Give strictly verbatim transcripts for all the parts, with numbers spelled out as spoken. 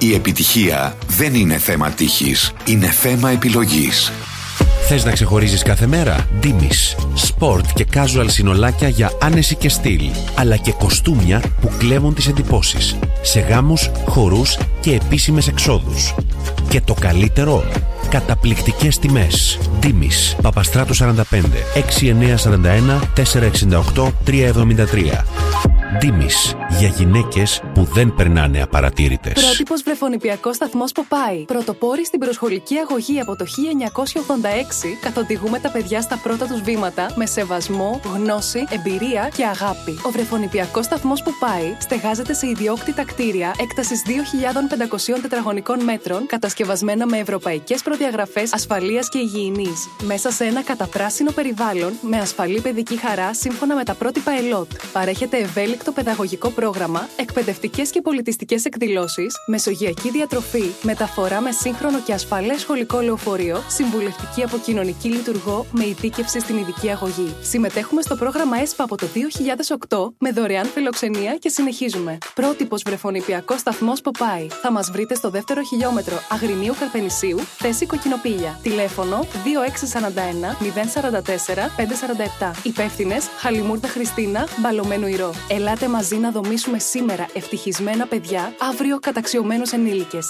Η επιτυχία δεν είναι θέμα τύχης, είναι θέμα επιλογής. Θες να ξεχωρίζεις κάθε μέρα? Ντίμης. Sport και casual συνολάκια για άνεση και στυλ, αλλά και κοστούμια που κλέβουν τις εντυπώσεις σε γάμους, χορούς και επίσημες εξόδους. Και το καλύτερο, καταπληκτικές τιμές. Ντίμης. Παπαστράτου σαράντα πέντε, έξι εννιά σαράντα ένα, τέσσερα εξήντα οκτώ, τρία εβδομήντα τρία. Ντίμης. Για γυναίκες που δεν περνάνε απαρατήρητες. Πρότυπος βρεφονιπιακός σταθμός Ποπάι. Πρωτοπόροι στην προσχολική αγωγή από το χίλια εννιακόσια όγδοντα έξι, καθοδηγούμε τα παιδιά στα πρώτα τους βήματα με σεβασμό, γνώση, εμπειρία και αγάπη. Ο βρεφονιπιακός σταθμός Ποπάι στεγάζεται σε ιδιόκτητα κτίρια έκτασης δύο χιλιάδες πεντακόσια τετραγωνικών μέτρων, κατασκευασμένα με ευρωπαϊκές προδιαγραφές ασφαλείας και υγιεινής. Μέσα σε ένα καταπράσινο περιβάλλον με ασφαλή παιδική χαρά σύμφωνα με τα πρότυπα ΕΛΟΤ. Παρέχεται ευέλικτο παιδαγωγικό πρόγραμμα, εκπαιδευτικές και πολιτιστικές εκδηλώσεις, μεσογειακή διατροφή, μεταφορά με σύγχρονο και ασφαλές σχολικό λεωφορείο, συμβουλευτική από κοινωνική λειτουργό με ειδίκευση στην ειδική αγωγή. Συμμετέχουμε στο πρόγραμμα ΕΣΠΑ από το δύο χιλιάδες οκτώ με δωρεάν φιλοξενία και συνεχίζουμε. Πρότυπος βρεφονιπιακός σταθμός Ποπάι. Θα μας βρείτε στο δεύτερο χιλιόμετρο Αγρινίου Καρπενησίου, θέση Κοκκινοπήλια. Τηλέφωνο δύο έξι σαράντα ένα μηδέν σαράντα τέσσερα πεντακόσια σαράντα επτά. Υπεύθυνες Χαλιμούρδα Χριστίνα, Μπαλωμένου Ηρώ. Ελάτε μαζί να δομήσουμε σήμερα ευτυχισμένα παιδιά, αύριο καταξιωμένους ενήλικες.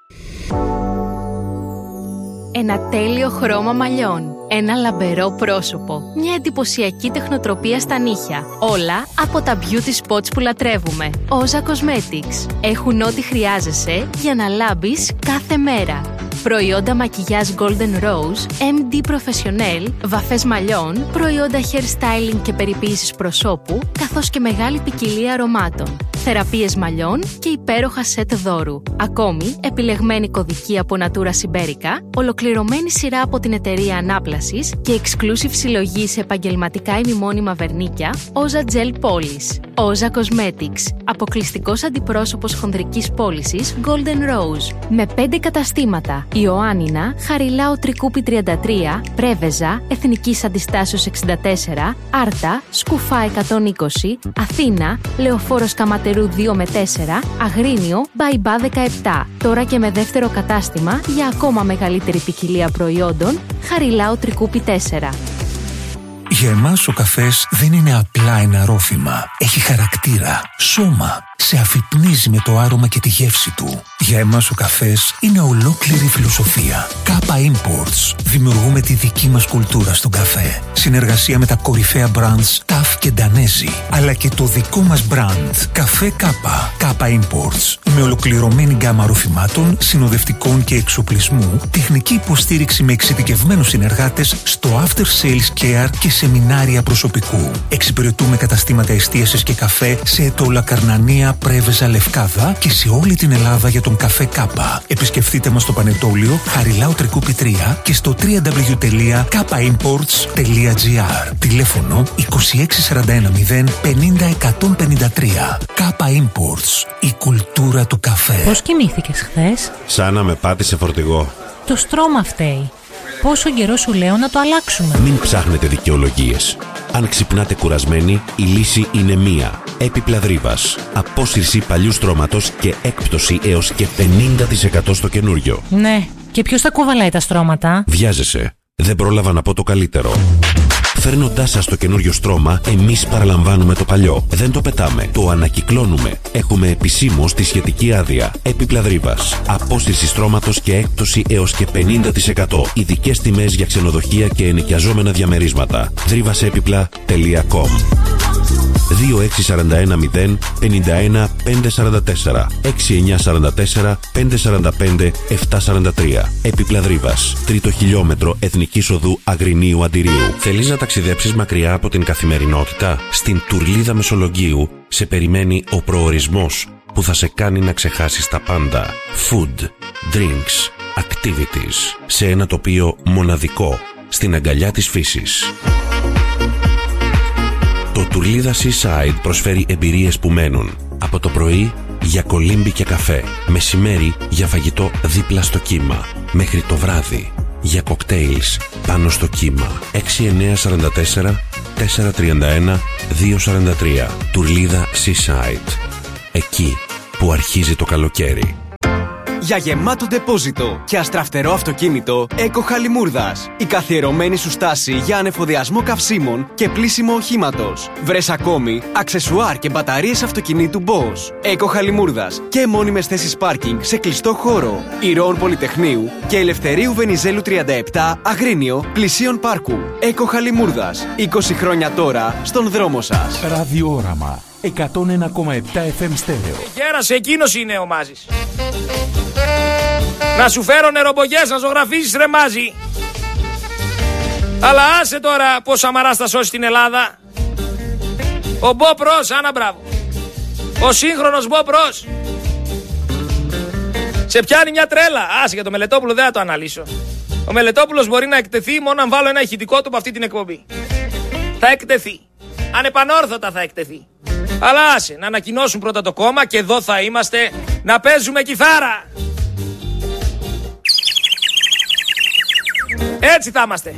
Ένα τέλειο χρώμα μαλλιών, ένα λαμπερό πρόσωπο, μια εντυπωσιακή τεχνοτροπία στα νύχια. Όλα από τα beauty spots που λατρεύουμε. Όζα Cosmetics. Έχουν ό,τι χρειάζεσαι για να λάμπεις κάθε μέρα. Προϊόντα μακιγιάζ Golden Rose, εμ ντι Professional, βαφές μαλλιών, προϊόντα hair styling και περιποίησης προσώπου, καθώς και μεγάλη ποικιλία αρωμάτων. Θεραπείες μαλλιών και υπέροχα σετ δώρου. Ακόμη, επιλεγμένη κωδική από Natura Siberica, ολοκληρωμένη σειρά από την εταιρεία Ανάπλασης και exclusive συλλογή σε επαγγελματικά ημιμόνιμα βερνίκια, Oza Gel Polish. Oza Cosmetics, αποκλειστικός αντιπρόσωπος χονδρικής πώλησης Golden Rose. Με πέντε καταστήματα: Ιωάννινα, Χαριλάου Τρικούπη τριάντα τρία, Πρέβεζα, Εθνικής Αντιστάσεως εξήντα τέσσερα, Άρτα, Σκουφά εκατόν είκοσι, Αθήνα, Λεωφόρος Καματερού δύο με τέσσερα, Αγρίνιο, Μπαϊμπά δεκαεπτά. Τώρα και με δεύτερο κατάστημα για ακόμα μεγαλύτερη ποικιλία προϊόντων, Χαριλάου Τρικούπη τέσσερα. Για εμάς ο καφές δεν είναι απλά ένα ρόφημα. Έχει χαρακτήρα, σώμα. Σε αφυπνίζει με το άρωμα και τη γεύση του. Για εμάς ο καφές είναι ολόκληρη φιλοσοφία. Κάπα Imports. Δημιουργούμε τη δική μας κουλτούρα στον καφέ. Συνεργασία με τα κορυφαία brands Ταφ και Ντανέζι. Αλλά και το δικό μας brand. Καφέ Κάπα. Κάπα Imports. Με ολοκληρωμένη γκάμα ροφημάτων, συνοδευτικών και εξοπλισμού, τεχνική υποστήριξη με εξειδικευμένους συνεργάτες στο after sales care και σεμινάρια προσωπικού. Εξυπηρετούμε καταστήματα εστίασης και καφέ σε Ετώλα, Καρνανία, Πρέβεζα, Λευκάδα και σε όλη την Ελλάδα για τον καφέ Κάπα. Επισκεφτείτε μας στο Πανετόλιο, Χαριλάου Τρικούπη τρία και στο double-u double-u double-u τελεία κάπα imports τελεία τζι άρ. Τηλέφωνο είκοσι έξι σαράντα ένα μηδέν πενήντα εκατόν πενήντα τρία. Κάπα Imports. Η κουλτούρα του καφέ. Πώς κοιμήθηκες χθες? Σαν να με πάτησε φορτηγό. Το στρώμα φταίει. Πόσο καιρό σου λέω να το αλλάξουμε? Μην ψάχνετε δικαιολογίες. Αν ξυπνάτε κουρασμένοι, η λύση είναι μία. Έπιπλα Δρίβας. Απόσυρση παλιού στρώματος και έκπτωση έως και πενήντα τοις εκατό στο καινούριο. Ναι, και ποιος τα κουβαλάει τα στρώματα? Βιάζεσαι. Δεν πρόλαβα να πω το καλύτερο. Φέρνοντάς σας το καινούριο στρώμα, εμείς παραλαμβάνουμε το παλιό. Δεν το πετάμε, το ανακυκλώνουμε. Έχουμε επισήμως τη σχετική άδεια. Έπιπλα Δρίβας. Απόσυρση στρώματος και έκπτωση έως και πενήντα τοις εκατό. Ειδικές τιμές για ξενοδοχεία και ενοικιαζόμενα διαμερίσματα. δρίβασέπιπλα τελεία κομ. δύο έξι σαράντα ένα μηδέν πενήντα ένα πεντακόσια σαράντα τέσσερα, έξι εννιά σαράντα τέσσερα πεντακόσια σαράντα πέντε επτακόσια σαράντα τρία. Έπιπλα Δρίβας. Τρίτο χιλιόμετρο Εθνικής Οδού Αγρινίου Αντιρίου. Θέλεις να ταξιδέψεις μακριά από την καθημερινότητα? Στην Τουρλίδα Μεσολογγίου σε περιμένει ο προορισμός που θα σε κάνει να ξεχάσεις τα πάντα. Food, drinks, activities. Σε ένα τοπίο μοναδικό, στην αγκαλιά της φύσης. Το Τουρλίδα Seaside προσφέρει εμπειρίες που μένουν. Από το πρωί για κολύμπι και καφέ, μεσημέρι για φαγητό δίπλα στο κύμα, μέχρι το βράδυ για κοκτέιλς πάνω στο κύμα. έξι εννιά σαράντα τέσσερα τετρακόσια τριάντα ένα διακόσια σαράντα τρία. Τουρλίδα Seaside. Εκεί που αρχίζει το καλοκαίρι. Για γεμάτο ντεπόζιτο και αστραφτερό αυτοκίνητο, Eco Χαλιμούρδας. Η καθιερωμένη σου στάση για ανεφοδιασμό καυσίμων και πλύσιμο οχήματος. Βρες ακόμη αξεσουάρ και μπαταρίες αυτοκινήτου Bosch. Eco Χαλιμούρδας και μόνιμες θέσεις πάρκινγκ σε κλειστό χώρο. Ηρώων Πολυτεχνείου και Ελευθερίου Βενιζέλου τριάντα επτά, Αγρίνιο, πλησίων πάρκου. Eco Χαλιμούρδας. είκοσι χρόνια τώρα στον δρόμο σας. Ραδιόραμα εκατόν ένα κόμμα επτά εφ εμ στέρεο. Γέρασε, εκείνος είναι ο Μάζης. Να σου φέρω νερομπογιές να ζωγραφίσεις, ρε Μάζη. Αλλά άσε τώρα πως Σαμαράς θα σώσει την Ελλάδα. Ο Μπο Προς, άνα μπράβο. Ο σύγχρονος Μπο Προς. Σε πιάνει μια τρέλα. Άσε, για το Μελετόπουλο δεν θα το αναλύσω. Ο Μελετόπουλος μπορεί να εκτεθεί μόνο αν βάλω ένα ηχητικό του από αυτή την εκπομπή. Θα εκτεθεί. Ανεπανόρθωτα θα εκτεθεί. Αλλά άσε, να ανακοινώσουν πρώτα το κόμμα και εδώ θα είμαστε να παίζουμε κιθάρα. Έτσι θα είμαστε.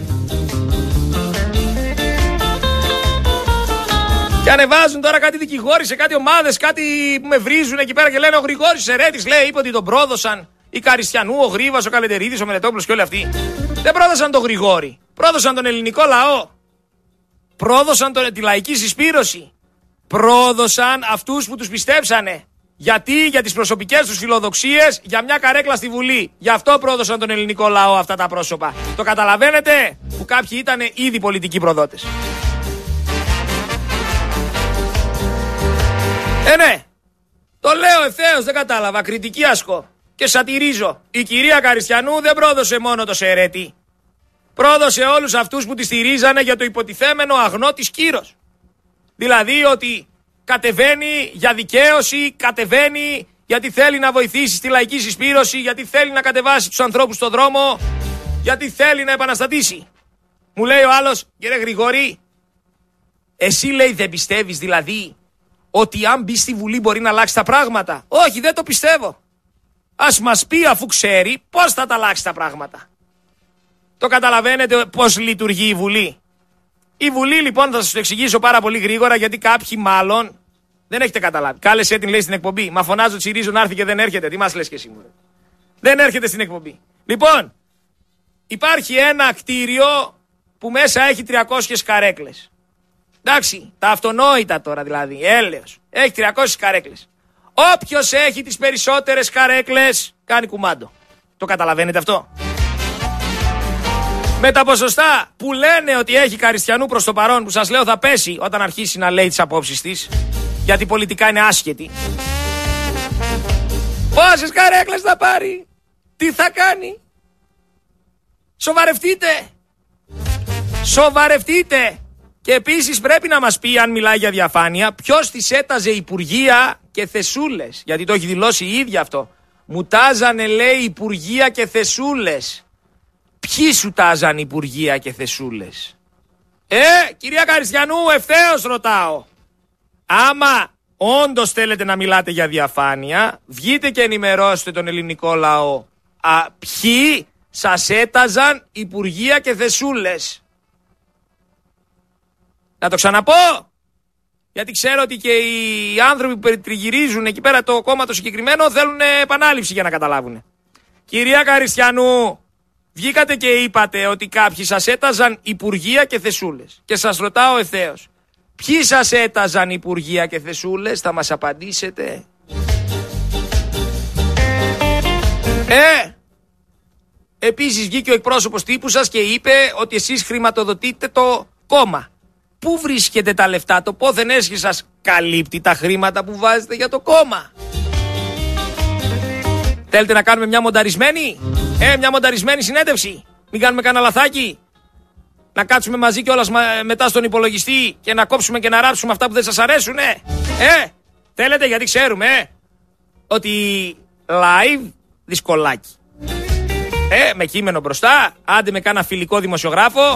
Και ανεβάζουν τώρα κάτι δικηγόροι σε κάτι ομάδες, κάτι που με βρίζουν εκεί πέρα και λένε ο Γρηγόρης Ερέτης λέει, είπε ότι τον πρόδωσαν οι Καριστιανού, ο Γρίβας, ο Καλεντερίδης, ο Μελετόπουλος και όλοι αυτοί. Δεν πρόδωσαν τον Γρηγόρη, πρόδωσαν τον ελληνικό λαό. Πρόδωσαν τον, τη λαϊκή συσπήρωση. Πρόδωσαν αυτούς που τους πιστέψανε. Γιατί, για τις προσωπικές τους φιλοδοξίες, για μια καρέκλα στη Βουλή. Γι' αυτό πρόδωσαν τον ελληνικό λαό αυτά τα πρόσωπα. Το καταλαβαίνετε, που κάποιοι ήταν ήδη πολιτικοί προδότες. Ε, ναι. Το λέω ευθέως, δεν κατάλαβα. Κριτική ασκώ. Και σατυρίζω. Η κυρία Καριστιανού δεν πρόδωσε μόνο το Σερέτη. Πρόδωσε όλους αυτούς που τη στηρίζανε για το υποτιθέμενο αγνό της κύρος. Δηλαδή ότι κατεβαίνει για δικαίωση, κατεβαίνει γιατί θέλει να βοηθήσει στη λαϊκή συσπήρωση, γιατί θέλει να κατεβάσει τους ανθρώπους στον δρόμο, γιατί θέλει να επαναστατήσει. Μου λέει ο άλλος, κύριε Γρηγόρη, εσύ λέει δεν πιστεύεις δηλαδή ότι αν μπει στη Βουλή μπορεί να αλλάξει τα πράγματα? Όχι, δεν το πιστεύω. Ας μας πει αφού ξέρει πώς θα τα αλλάξει τα πράγματα. Το καταλαβαίνετε πώς λειτουργεί η Βουλή. Η Βουλή λοιπόν θα σας το εξηγήσω πάρα πολύ γρήγορα γιατί κάποιοι μάλλον δεν έχετε καταλάβει. Κάλεσε την λέει στην εκπομπή. Μα φωνάζω Τσιρίζο να έρθει και δεν έρχεται. Τι μας λες και εσύ μου? Δεν έρχεται στην εκπομπή. Λοιπόν, υπάρχει ένα κτίριο που μέσα έχει τριακόσιες καρέκλες. Εντάξει, τα αυτονόητα τώρα δηλαδή, έλεος. Έχει τριακόσιες καρέκλες. Όποιος έχει τις περισσότερες καρέκλες κάνει κουμάντο. Το καταλαβαίνετε αυτό? Με τα ποσοστά που λένε ότι έχει Καριστιανού προς το παρόν, που σας λέω θα πέσει όταν αρχίσει να λέει τις απόψεις της, γιατί πολιτικά είναι άσχετη. Πόσες καρέκλες θα πάρει? Τι θα κάνει? Σοβαρευτείτε. Σοβαρευτείτε. Και επίσης πρέπει να μας πει, αν μιλάει για διαφάνεια, ποιος της έταζε υπουργεία και θεσούλες. Γιατί το έχει δηλώσει η ίδια αυτό. Μου τάζανε λέει υπουργεία και θεσούλες. Ποιοι σου τάζαν υπουργεία και θεσούλες? Ε, κυρία Καριστιανού, ευθέως ρωτάω. Άμα όντως θέλετε να μιλάτε για διαφάνεια, βγείτε και ενημερώστε τον ελληνικό λαό. Α, ποιοι σας έταζαν υπουργεία και θεσούλες? Να το ξαναπώ, γιατί ξέρω ότι και οι άνθρωποι που περιτριγυρίζουν εκεί πέρα το κόμμα το συγκεκριμένο θέλουν επανάληψη για να καταλάβουν. Κυρία Καριστιανού, βγήκατε και είπατε ότι κάποιοι σας έταζαν υπουργεία και θεσούλες. Και σας ρωτάω ευθέως, ποιοι σας έταζαν υπουργεία και θεσούλες? Θα μας απαντήσετε? Ε, επίσης βγήκε ο εκπρόσωπος τύπου σας και είπε ότι εσείς χρηματοδοτείτε το κόμμα. Πού βρίσκετε τα λεφτά? Το πόθεν έσχε σας καλύπτει τα χρήματα που βάζετε για το κόμμα? Θέλετε να κάνουμε μια μονταρισμένη? Ε, μια μονταρισμένη συνέντευξη? Μην κάνουμε κανένα λαθάκι? Να κάτσουμε μαζί κιόλας μετά στον υπολογιστή και να κόψουμε και να ράψουμε αυτά που δεν σας αρέσουν, ε? Ε, θέλετε? Γιατί ξέρουμε, ε, ότι live δυσκολάκι. Ε, με κείμενο μπροστά, άντε με κάνα φιλικό δημοσιογράφο.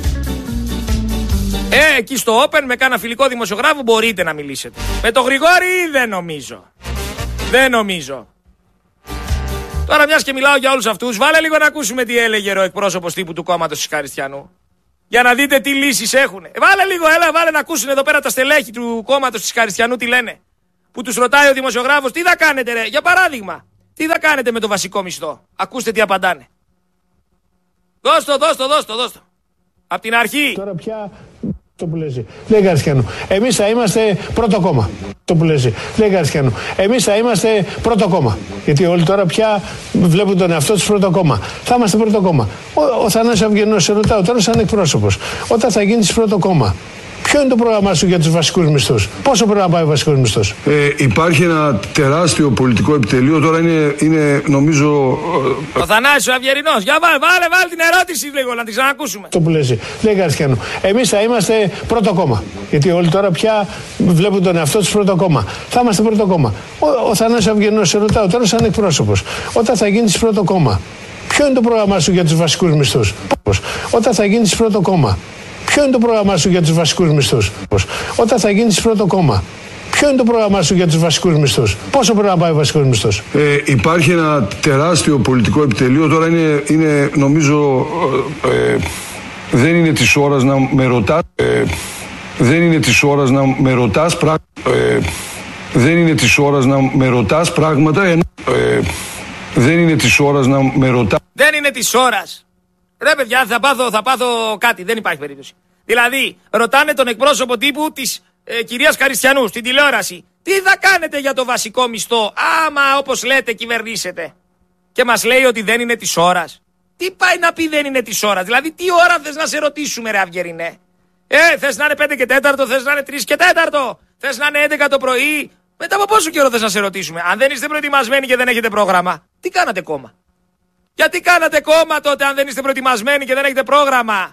Ε, εκεί στο Open με κάνα φιλικό δημοσιογράφο μπορείτε να μιλήσετε. Με το Γρηγόρη δεν νομίζω. Δεν νομίζω. Τώρα μιας και μιλάω για όλους αυτούς, βάλε λίγο να ακούσουμε τι έλεγε ο εκπρόσωπος τύπου του κόμματος της Καριστιανού. Για να δείτε τι λύσεις έχουν. Βάλε λίγο, έλα, βάλε να ακούσουν εδώ πέρα τα στελέχη του κόμματος της Καριστιανού τι λένε. Που τους ρωτάει ο δημοσιογράφος, τι θα κάνετε ρε? Για παράδειγμα, Τι θα κάνετε με το βασικό μισθό? Ακούστε τι απαντάνε. Δώσ' το, δώσ' το, δώσ' το, δώσ' το. Απ' την αρχή. Τώρα πια το που λέει. Λέει Καριστιανού. Εμείς θα είμαστε πρώτο κόμμα. Το που λέει. Λέει Καριστιανού. Εμείς θα είμαστε πρώτο κόμμα. Γιατί όλοι τώρα πια βλέπουν τον εαυτό τους πρώτο κόμμα. Θα είμαστε πρώτο κόμμα. Ο, ο Θανάσης Αυγερινός, σε ρωτάω τώρα σαν εκπρόσωπος. Όταν θα γίνεις πρώτο κόμμα, ποιο είναι το πρόγραμμά σου για τους βασικούς μισθούς? Πόσο πρέπει να πάει ο βασικός μισθός? Ε, υπάρχει ένα τεράστιο πολιτικό επιτελείο. Τώρα είναι, είναι νομίζω. Ο Θανάσης ο Αυγερινός. Για βάλε, βάλε, βάλε την ερώτηση λίγο να την ξανακούσουμε. Το που λέει. Λέει Καριστιανού. Εμείς θα είμαστε πρώτο κόμμα. Γιατί όλοι τώρα πια βλέπουν τον εαυτό τους πρώτο κόμμα. Θα είμαστε πρώτο κόμμα. Ο, ο Θανάσης Αυγερινός, σε ρωτάω τώρα σαν εκπρόσωπος. Όταν θα γίνεις πρώτο κόμμα, ποιο είναι το πρόγραμμά σου για τους βασικούς μισθούς? Όταν θα γίνεις πρώτο κόμμα, ποιο είναι το πρόγραμμά σου για τους βασικούς μισθούς? Όταν θα γίνεις πρώτο κόμμα, ποιο είναι το πρόγραμμά σου για τους βασικούς μισθούς? Πόσο πρέπει να πάει ο βασικός μισθός? Ε, υπάρχει ένα τεράστιο πολιτικό επιτελείο. Τώρα είναι, είναι νομίζω. Ε, δεν είναι της ώρας να με ρωτάς. Ε, δεν είναι της ώρας να με ρωτάς πράγματα. Ε, δεν είναι της ώρας να με ρωτάς πράγματα. Ενώ, ε, δεν είναι της ώρας να με ρωτάς. Δεν είναι της ώρας. Ρε παιδιά, θα πάθω, θα πάθω κάτι, δεν υπάρχει περίπτωση. Δηλαδή, ρωτάνε τον εκπρόσωπο τύπου της ε, κυρίας Καριστιανού στην τηλεόραση. Τι θα κάνετε για το βασικό μισθό, άμα όπως λέτε κυβερνήσετε? Και μας λέει ότι δεν είναι της ώρας. Τι πάει να πει δεν είναι της ώρας? Δηλαδή, τι ώρα θες να σε ρωτήσουμε, ρε Αυγερινέ? Ε, θες να είναι πέντε και τέταρτο, θες να είναι τρεις και τέταρτο, θες να είναι έντεκα το πρωί? Μετά από πόσο καιρό θες να σε ρωτήσουμε? Αν δεν είστε προετοιμασμένοι και δεν έχετε πρόγραμμα, τι κάνατε κόμμα? Γιατί κάνατε κόμμα τότε αν δεν είστε προετοιμασμένοι και δεν έχετε πρόγραμμα?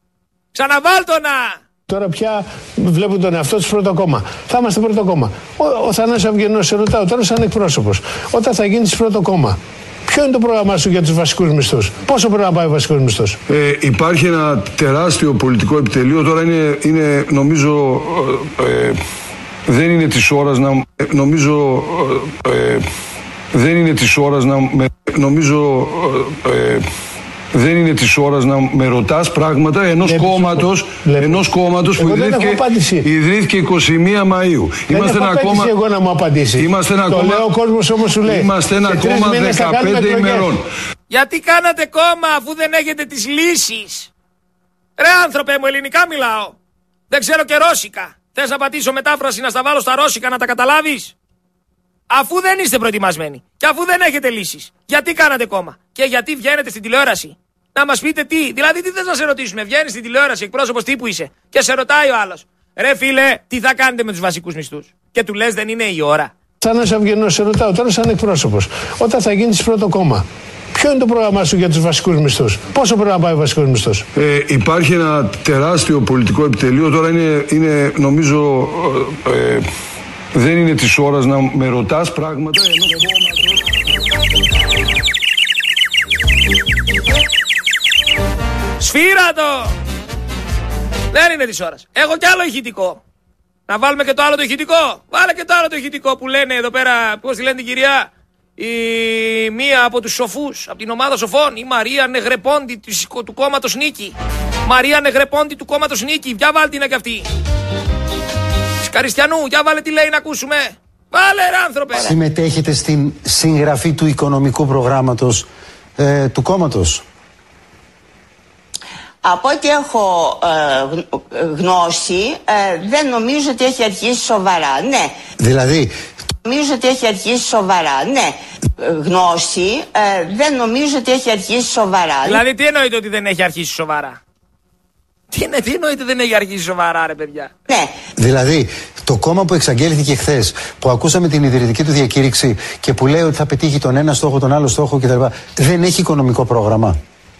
Ξαναβάλτο να! Τώρα πια βλέπουν τον εαυτό τους πρώτο κόμμα. Θα είμαστε πρώτο κόμμα. Ο, ο Θανάσης Αυγερινός, σε ρωτάω τώρα σαν εκπρόσωπος. Όταν θα γίνεις πρώτο κόμμα, ποιο είναι το πρόγραμμά σου για τους βασικούς μισθούς? Πόσο πρέπει να πάει ο βασικός μισθός? Ε, υπάρχει ένα τεράστιο πολιτικό επιτελείο. Τώρα είναι, είναι νομίζω. Ε, δεν είναι της ώρας να. Ε, νομίζω. Ε, δεν είναι της ώρας να. Με, νομίζω. Ε, δεν είναι της ώρας να με ρωτάς πράγματα ενός κόμματος, ενός κόμματος που ιδρύθηκε, ιδρύθηκε εικοστή πρώτη Μαΐου. Δεν είμαστε έχω ένα κόμμα. Εγώ να μου απαντήσει. Είμαστε ένα το κόμμα. Λέω ο κόσμος όμως σου λέει. Είμαστε ένα κόμμα δεκαπέντε ημερών. Γιατί κάνατε κόμμα αφού δεν έχετε τις λύσεις? Ρε άνθρωπε μου, ελληνικά μιλάω. Δεν ξέρω και ρώσικα. Θες να πατήσω μετάφραση να στα βάλω στα ρώσικα να τα καταλάβεις? Αφού δεν είστε προετοιμασμένοι και αφού δεν έχετε λύσεις, γιατί κάνατε κόμμα? Και γιατί βγαίνετε στην τηλεόραση? Να μας πείτε τι, δηλαδή τι θες να σε ρωτήσουμε? Βγαίνεις στην τηλεόραση, εκπρόσωπος τύπου είσαι, και σε ρωτάει ο άλλος, ρε φίλε, τι θα κάνετε με τους βασικούς μισθούς? Και του λες δεν είναι η ώρα. Θανάσης Αυγερινός, σε ρωτάω τώρα σαν εκπρόσωπος. Όταν θα γίνεις πρώτο κόμμα, ποιο είναι το πρόγραμμά σου για τους βασικούς μισθούς? Πόσο πρέπει να πάει ο βασικός μισθός? Ε, υπάρχει ένα τεράστιο πολιτικό επιτελείο. Τώρα είναι, είναι νομίζω. Ε, δεν είναι της ώρας να με ρωτάς πράγματα ενός κόμματος. Σφύρα το! Δεν είναι της ώρας. Έχω κι άλλο ηχητικό. Να βάλουμε και το άλλο το ηχητικό. Βάλε και το άλλο το ηχητικό που λένε εδώ πέρα, πώς τη λένε την κυρία, η μία από τους σοφούς, από την ομάδα σοφών, η Μαρία Νεγρεπόντι του κόμματος Νίκη. Μαρία Νεγρεπόντι του κόμματος Νίκη. Για βάλτε είναι και αυτή. Καριστιανού, για βάλε τι λέει να ακούσουμε. Βάλε ρε άνθρωπε. Συμμετέχετε στην συγγραφή του οικονομικού προγράμματος ε, του κόμματος? Από ό,τι έχω ε, γνώση, ε, δεν νομίζω ότι έχει αρχίσει σοβαρά. Ναι. Δηλαδή. Νομίζω ότι έχει αρχίσει σοβαρά. Ναι. Γνώση, ε, δεν νομίζω ότι έχει αρχίσει σοβαρά. Δηλαδή τι εννοείται ότι δεν έχει αρχίσει σοβαρά? Τι, είναι, τι εννοείται δεν έχει αρχίσει σοβαρά ρε παιδιά? Ναι. Δηλαδή το κόμμα που εξαγγέλθηκε χθες, που ακούσαμε την ιδρυτική του διακήρυξη και που λέει ότι θα πετύχει τον ένα στόχο, τον άλλο στόχο κτλ. Δεν έχει οικονομικό πρόγραμμα.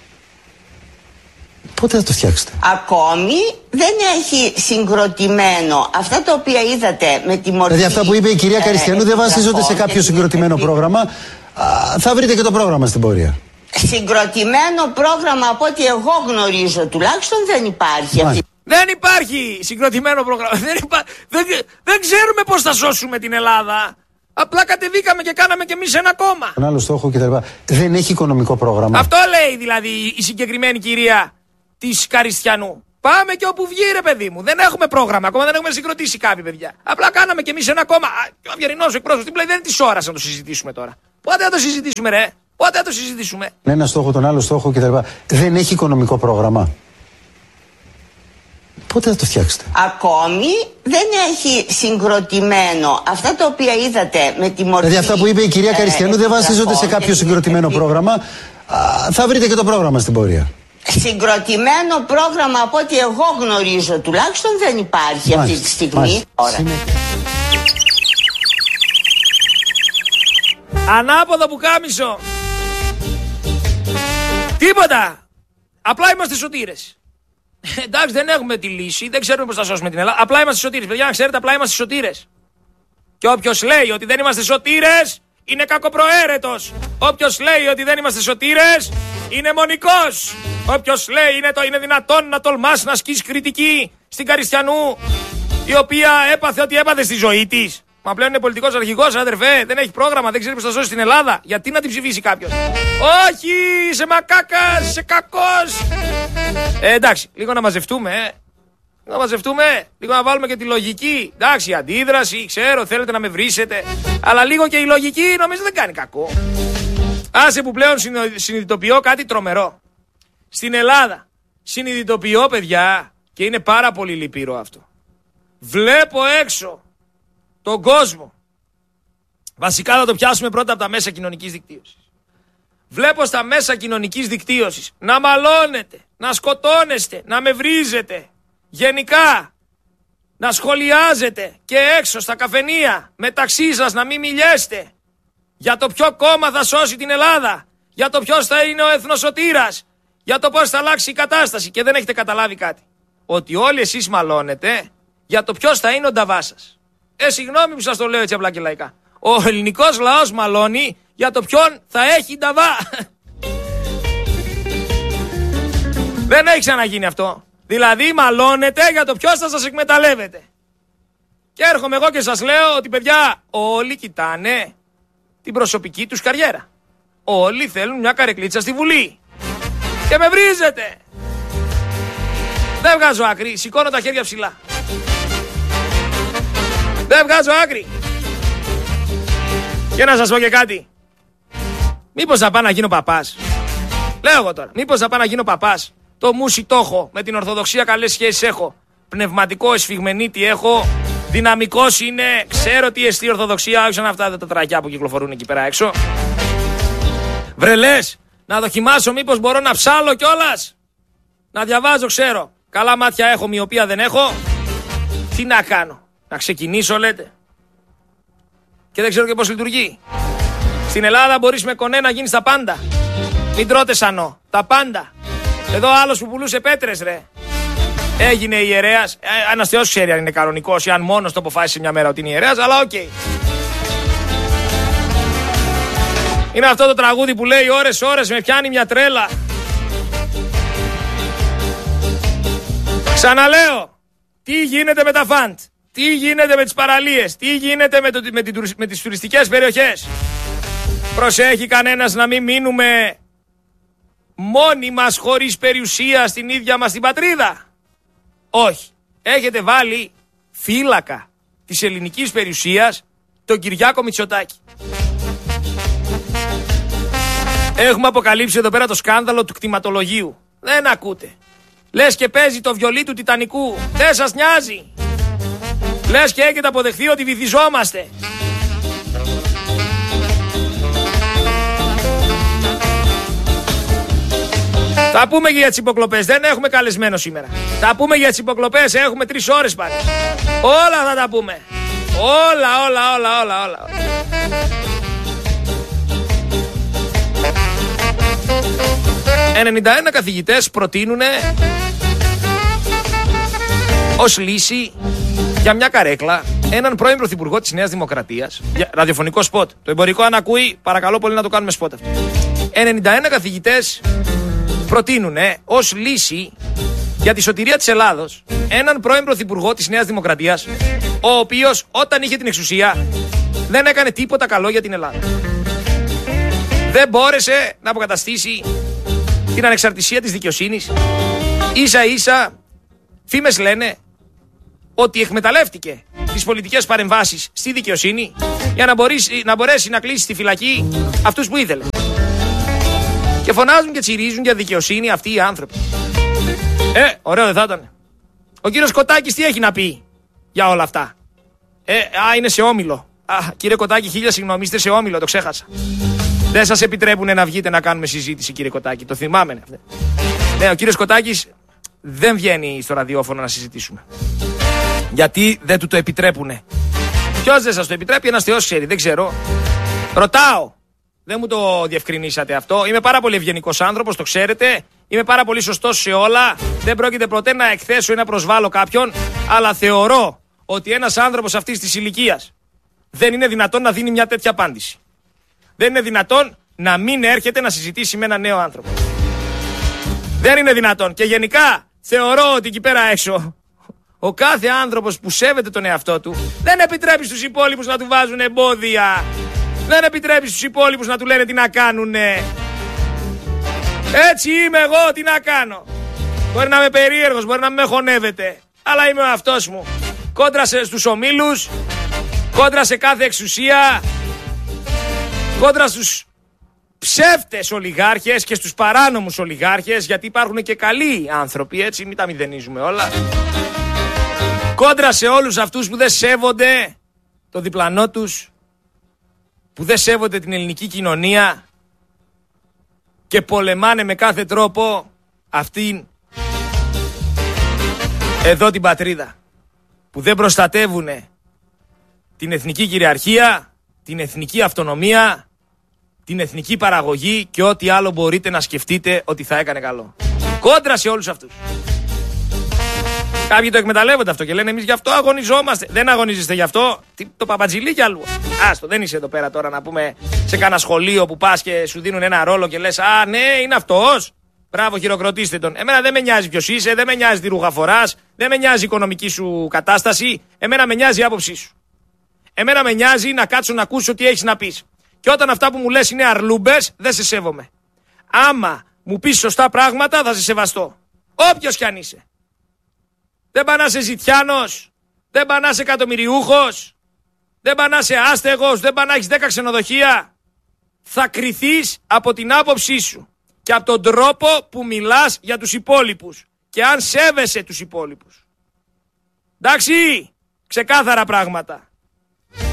Πότε θα το φτιάξετε? Ακόμη δεν έχει συγκροτημένο. Αυτά τα οποία είδατε με τη μορφή. Δηλαδή αυτά που είπε η κυρία Καριστιανού ε, δεν βασίζονται σε κάποιο συγκροτημένο πρόγραμμα. Α, θα βρείτε και το πρόγραμμα στην πορεία. Συγκροτημένο πρόγραμμα από ό,τι εγώ γνωρίζω τουλάχιστον δεν υπάρχει. Αυτή... Δεν υπάρχει συγκροτημένο πρόγραμμα. Δεν, υπά... δεν... δεν ξέρουμε πώς θα σώσουμε την Ελλάδα. Απλά κατεβήκαμε και κάναμε κι εμείς ένα κόμμα. Τον άλλο στόχο κτλ. Δεν έχει οικονομικό πρόγραμμα. Αυτό λέει δηλαδή η συγκεκριμένη κυρία της Καριστιανού. Πάμε και όπου βγει ρε παιδί μου. Δεν έχουμε πρόγραμμα. Ακόμα δεν έχουμε συγκροτήσει κάποιοι παιδιά. Απλά κάναμε κι εμείς ένα κόμμα. Ο Αυγερινός εκπρόσωπος την πλέον δεν είναι της ώρας να το συζητήσουμε τώρα. Πότε θα το συζητήσουμε, ρε? Πότε θα το συζητήσουμε? Ένα στόχο, τον άλλο στόχο κτλ. Δεν έχει οικονομικό πρόγραμμα. Πότε θα το φτιάξετε? Ακόμη δεν έχει συγκροτημένο. Αυτά τα οποία είδατε με τη μορφή... Δηλαδή αυτά που είπε η κυρία Καριστιανού ε, δεν βασίζονται σε κάποιο συγκροτημένο πρόγραμμα. Α, θα βρείτε και το πρόγραμμα στην πορεία. Συγκροτημένο πρόγραμμα από ό,τι εγώ γνωρίζω τουλάχιστον δεν υπάρχει. Μάλιστα, αυτή τη στιγμή. Ανάποδο πουκάμισο. Τίποτα. Απλά είμαστε σωτήρες. Εντάξει, δεν έχουμε τη λύση, δεν ξέρουμε πώς θα σώσουμε την Ελλάδα. Απλά είμαστε σωτήρες. Παιδιά, να ξέρετε, απλά είμαστε σωτήρες. Και όποιος λέει ότι δεν είμαστε σωτήρες είναι κακοπροαίρετος. Όποιος λέει ότι δεν είμαστε σωτήρες είναι μονικός. Όποιος λέει είναι, το, είναι δυνατόν να τολμάς να ασκείς κριτική στην Καριστιανού, η οποία έπαθε ό,τι έπαθε στη ζωή της. Μα πλέον είναι πολιτικός αρχηγός, αδερφέ, δεν έχει πρόγραμμα, δεν ξέρει πώς θα σώσει την Ελλάδα. Γιατί να την ψηφίσει κάποιος? Όχι, είσαι μακάκας, είσαι κακός. Ε, εντάξει, λίγο να μαζευτούμε, ε. Να μαζευτούμε, λίγο να βάλουμε και τη λογική. Εντάξει, αντίδραση, ξέρω, θέλετε να με βρίσετε. Αλλά λίγο και η λογική νομίζω δεν κάνει κακό. Άσε που πλέον συνειδητοποιώ κάτι τρομερό. Στην Ελλάδα συνειδητοποιώ, παιδιά, και είναι πάρα πολύ λυπηρό αυτό. Βλέπω έξω τον κόσμο. Βασικά θα το πιάσουμε πρώτα από τα μέσα κοινωνικής δικτύωσης. Βλέπω στα μέσα κοινωνικής δικτύωσης να μαλώνετε, να σκοτώνεστε, να με βρίζετε. Γενικά να σχολιάζετε και έξω στα καφενεία μεταξύ σας, να μην μιλιέστε για το ποιο κόμμα θα σώσει την Ελλάδα, για το ποιος θα είναι ο εθνοσωτήρας, για το πώς θα αλλάξει η κατάσταση. Και δεν έχετε καταλάβει κάτι. Ότι όλοι εσείς μαλώνετε για το ποιος θα είναι ο νταβάς σας. Ε, συγγνώμη που σας το λέω έτσι απλά και λαϊκά. Ο ελληνικός λαός μαλώνει για το ποιον θα έχει νταβά. Δεν έχει ξαναγίνει αυτό. Δηλαδή μαλώνετε για το ποιος θα σας εκμεταλλεύεται. Και έρχομαι εγώ και σας λέω ότι, παιδιά, όλοι κοιτάνε την προσωπική τους καριέρα. Όλοι θέλουν μια καρεκλίτσα στη Βουλή. Και με βρίζετε. Δεν βγάζω άκρη, σηκώνω τα χέρια ψηλά. Δεν βγάζω άκρη. Και να σας πω και κάτι. Μήπως θα πάω να γίνω παπάς? Λέω εγώ τώρα. Μήπως θα πάω να γίνω παπάς? Το μουσι το έχω. Με την Ορθοδοξία καλές σχέσεις έχω. Πνευματικό εσφιγμενίτη έχω. Δυναμικός είναι. Ξέρω τι εστί Ορθοδοξία. Όχι σαν αυτά τα τρακιά που κυκλοφορούν εκεί πέρα έξω. Βρελές. Να δοκιμάσω μήπως μπορώ να ψάλω κιόλας. Να διαβάζω, ξέρω. Καλά μάτια έχω, μοιοπία δεν έχω. Τι να κάνω? Να ξεκινήσω, λέτε? Και δεν ξέρω και πώς λειτουργεί. Στην Ελλάδα μπορείς με κονέ να γίνεις τα πάντα. Μην τρώτε σανό. Τα πάντα. Εδώ άλλος που πουλούσε πέτρες, ρε. Έγινε ιερέας. Ε, ένας θεός ξέρει αν είναι κανονικός ή αν μόνος το αποφάσισε μια μέρα ότι είναι ιερέας, αλλά οκ. Okay. Είναι αυτό το τραγούδι που λέει ώρες ώρες με πιάνει μια τρέλα. Ξαναλέω. Τι γίνεται με τα φαντ? Τι γίνεται με τις παραλίες? Τι γίνεται με, το, με, την, με τις τουριστικές περιοχές? Προσέχει κανένας να μην μείνουμε μόνοι μας χωρίς περιουσία στην ίδια μας την πατρίδα? Όχι. Έχετε βάλει φύλακα της ελληνικής περιουσίας τον Κυριάκο Μητσοτάκη. Έχουμε αποκαλύψει εδώ πέρα το σκάνδαλο του κτηματολογίου. Δεν ακούτε. Λες και παίζει το βιολί του Τιτανικού. Δεν σας νοιάζει. Λες και έχετε αποδεχθεί ότι βυθιζόμαστε. Θα πούμε και για τις υποκλοπές. Δεν έχουμε καλεσμένο σήμερα. Θα πούμε για τις υποκλοπές. Έχουμε τρεις ώρες πάλι. Όλα θα τα πούμε. Όλα, όλα, όλα, όλα, όλα. ενενήντα ένα καθηγητές προτείνουν ως λύση για μια καρέκλα έναν πρώην πρωθυπουργό της Νέας Δημοκρατίας. Ραδιοφωνικό σποτ. Το εμπορικό αν ακούει, παρακαλώ πολύ να το κάνουμε σποτ αυτό. ενενήντα ένα καθηγητές προτείνουν ως λύση για τη σωτηρία της Ελλάδος έναν πρώην πρωθυπουργό της Νέας Δημοκρατίας, ο οποίος όταν είχε την εξουσία δεν έκανε τίποτα καλό για την Ελλάδα. Δεν μπόρεσε να αποκαταστήσει την ανεξαρτησία της δικαιοσύνης. Ίσα ίσα φήμες λένε ότι εκμεταλλεύτηκε τις πολιτικές παρεμβάσεις στη δικαιοσύνη για να μπορέσει να, μπορέσει να κλείσει στη φυλακή αυτούς που ήθελε. Και φωνάζουν και τσιρίζουν για δικαιοσύνη αυτοί οι άνθρωποι. Ε, ωραίο δεν θα ήταν? Ο κύριος Κωτάκης τι έχει να πει για όλα αυτά? Ε, α, είναι σε όμιλο. Α, κύριε Κωτάκη, χίλια συγγνώμη, είστε σε όμιλο, το ξέχασα. Δεν σας επιτρέπουν να βγείτε να κάνουμε συζήτηση, κύριε Κωτάκη. Το θυμάμαι. Ναι, ο κύριος Κωτάκης δεν βγαίνει στο ραδιόφωνο να συζητήσουμε. Γιατί δεν του το επιτρέπουνε. Ποιος δεν σας το επιτρέπει? Ένας θεός ξέρει, δεν ξέρω. Ρωτάω. Δεν μου το διευκρινίσατε αυτό. Είμαι πάρα πολύ ευγενικός άνθρωπος, το ξέρετε. Είμαι πάρα πολύ σωστός σε όλα. Δεν πρόκειται ποτέ να εκθέσω ή να προσβάλλω κάποιον. Αλλά θεωρώ ότι ένας άνθρωπος αυτής της ηλικίας δεν είναι δυνατόν να δίνει μια τέτοια απάντηση. Δεν είναι δυνατόν να μην έρχεται να συζητήσει με έναν νέο άνθρωπο. Δεν είναι δυνατόν. Και γενικά θεωρώ ότι εκεί πέρα έξω ο κάθε άνθρωπος που σέβεται τον εαυτό του δεν επιτρέπει στους υπόλοιπους να του βάζουν εμπόδια. Δεν επιτρέπει στους υπόλοιπους να του λένε τι να κάνουνε. Έτσι είμαι εγώ, τι να κάνω? Μπορεί να είμαι περίεργος, μπορεί να με χωνεύετε, αλλά είμαι ο αυτός μου. Κόντρα σε, στους ομίλους, κόντρα σε κάθε εξουσία, κόντρα στους ψεύτες ολιγάρχες και στους παράνομους ολιγάρχες, γιατί υπάρχουν και καλοί άνθρωποι, έτσι, μην τα μηδενίζουμε όλα. Κόντρα σε όλους αυτούς που δεν σέβονται το διπλανό τους, που δεν σέβονται την ελληνική κοινωνία και πολεμάνε με κάθε τρόπο αυτήν εδώ την πατρίδα, που δεν προστατεύουν την εθνική κυριαρχία, την εθνική αυτονομία, την εθνική παραγωγή και ό,τι άλλο μπορείτε να σκεφτείτε ότι θα έκανε καλό. Κόντρα σε όλους αυτούς. Κάποιοι το εκμεταλλεύονται αυτό και λένε εμείς γι' αυτό αγωνιζόμαστε. Δεν αγωνίζεστε γι' αυτό. Τι, το παπατζηλίκι αλλού. Άστο, δεν είσαι εδώ πέρα τώρα να πούμε σε κάνα σχολείο που πας και σου δίνουν ένα ρόλο και λες α, ναι, είναι αυτός. Μπράβο, χειροκροτήστε τον. Εμένα δεν με νοιάζει ποιος είσαι, δεν με νοιάζει τι ρούχα φοράς, δεν με νοιάζει η οικονομική σου κατάσταση. Εμένα με νοιάζει η άποψή σου. Εμένα με νοιάζει να κάτσω να ακούσω τι έχεις να πεις. Και όταν αυτά που μου λες είναι αρλούμπες, δεν σε σέβομαι. Άμα μου πεις σωστά πράγματα, θα σε σεβαστώ. Όποιος κι αν είσαι. Δεν πά να είσαι ζητιάνος, δεν πά να είσαι εκατομμυριούχος, δεν πά να είσαι άστεγος, δεν πά να έχεις δέκα ξενοδοχεία. Θα κριθείς από την άποψή σου και από τον τρόπο που μιλάς για τους υπόλοιπους και αν σέβεσαι τους υπόλοιπους. Εντάξει, ξεκάθαρα πράγματα.